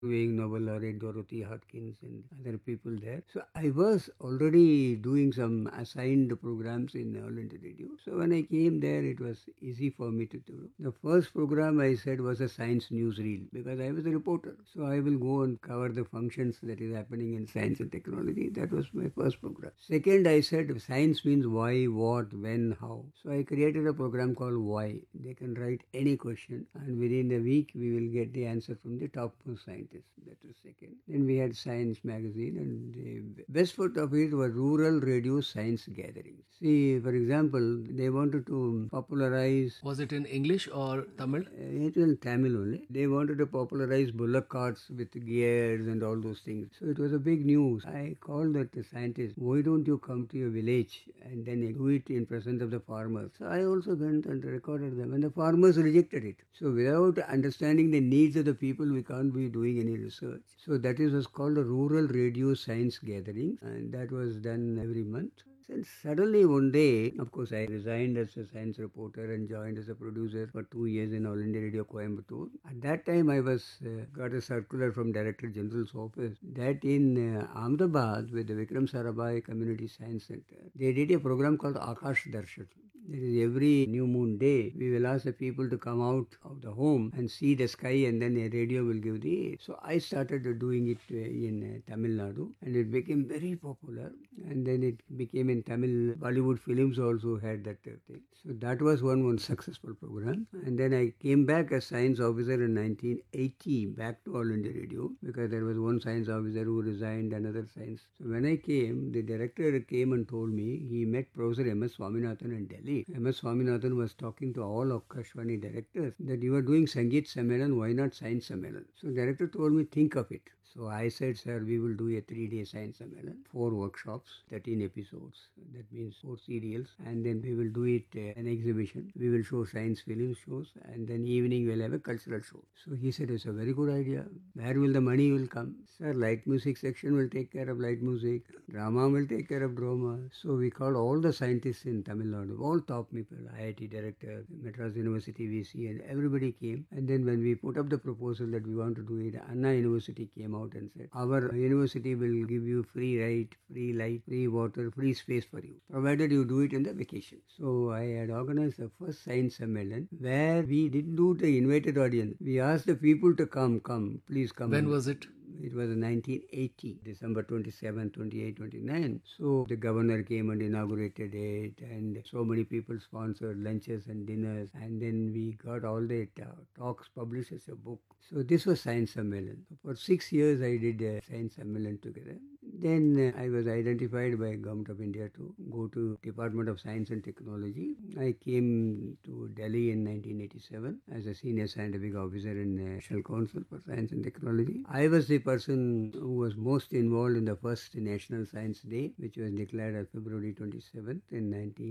being Nobel laureate Dorothy Hodgkins and other people there. So I was already doing some assigned programs in All India Radio. So when I came there, it was easy for me to do. The first program I said was a science newsreel because I was a reporter. So I will go and cover the functions that is happening in science and technology. That was my first program. Second, I said science means why, what, when, how. So I created a program called Why. They can write any question, and within a week we will get the answer from the topmost scientists. That was second. Then we had Science magazine, and the best part of it was rural radio science gatherings. See, for example, they wanted to popularize. Was it in English or Tamil? It was in Tamil only. They wanted to popularize bullock carts with gears and all those things. So it was a big news. I called that the scientist, why don't you come to your village and then do it in presence of the farmers? So I also went and recorded them, and the farmers rejected it. So without understanding the needs of the people, we can't be doing any research. So that is was called a rural radio science gathering, and that was done every month. And suddenly one day, of course, I resigned as a science reporter and joined as a producer for 2 years in All India Radio Coimbatore. At that time, I was got a circular from Director General's office that in Ahmedabad with the Vikram Sarabhai Community Science Center, they did a program called Akash Darshan. That is every new moon day, we will ask the people to come out of the home and see the sky, and then a radio will give the. So I started doing it in Tamil Nadu, and it became very popular. And then it became in Tamil. Bollywood films also had that thing. So that was one successful program. And then I came back as science officer in 1980, back to All India Radio, because there was one science officer who resigned, another science. So when I came, the director came and told me he met Professor M.S. Swaminathan in Delhi. M.S. Swaminathan was talking to all Akashvani directors that you are doing Sangeet Sammelan, why not Science Sammelan? So director told me, think of it. So I said, sir, we will do a 3-day science sammelan, 4 workshops, 13 episodes. That means 4 serials. And then we will do it an exhibition. We will show science film shows, and then evening we'll have a cultural show. So he said, it's a very good idea. Where will the money will come? Sir, light music section will take care of light music. Drama will take care of drama. So we called all the scientists in Tamil Nadu, all top people, IIT director, Madras University VC, and everybody came. And then when we put up the proposal that we want to do it, Anna University came out and said, our university will give you free ride, free light, free water, free space for you, provided you do it in the vacation. So I had organized the first science sammelan where we didn't do the invited audience. We asked the people to come, please come. When was it? It was in 1980, December 27, 28, 29. So the governor came and inaugurated it, and so many people sponsored lunches and dinners. And then we got all the talks published as a book. So this was Science Sammelan. For 6 years, I did Science Sammelan together. Then I was identified by Government of India to go to Department of Science and Technology. I came to Delhi in 1987 as a senior scientific officer in National Council for Science and Technology. I was the person who was most involved in the first National Science Day, which was declared on February 27th in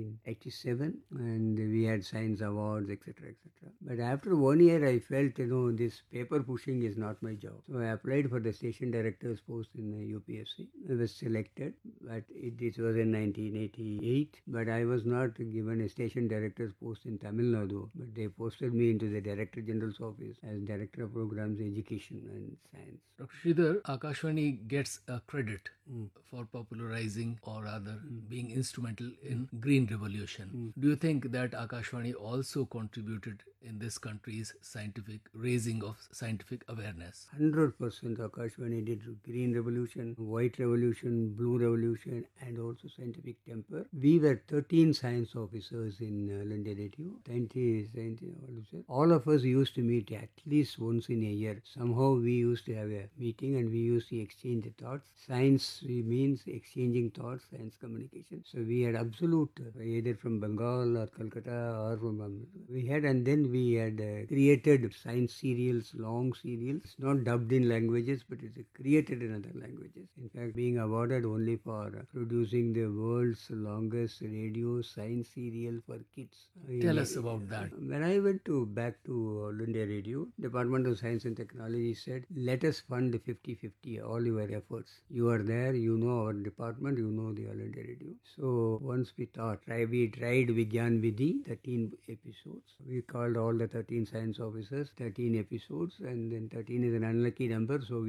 1987, and we had science awards, etc., etc. But after 1 year, I felt, this paper pushing is not my job. So I applied for the station director's post in the UPSC. I was selected, but it was in 1988. But I was not given a station director's post in Tamil Nadu, but they posted me into the Director General's office as Director of Programs, Education and Science. Dr. Sridhar, Akashvani gets a credit for popularizing or rather being instrumental in Green Revolution. Do you think that Akashvani also contributed in this country's raising of scientific awareness? 100% Akashvani did Green Revolution, White Revolution, Blue Revolution, and also Scientific Temper. We were 13 science officers in All India Radio. 20, all of us used to meet at least once in a year. Somehow we used to have a meeting and we used to exchange the thoughts. Science means exchanging thoughts, science communication. So we had absolute, either from Bengal or Calcutta or from we had, and then we had created science serials, long serials, not dubbed in languages, but it's created in other languages. In fact, being awarded only for producing the world's longest radio science serial for kids. Tell us about that. When I went back to All India Radio, Department of Science and Technology said, let us fund 50-50 all your efforts. You are there, you know our department, you know the All India Radio. So once we tried Vigyan Vidhi, 13 episodes. We called all the 13 science officers, 13 episodes, and then 13 is an unlucky number, so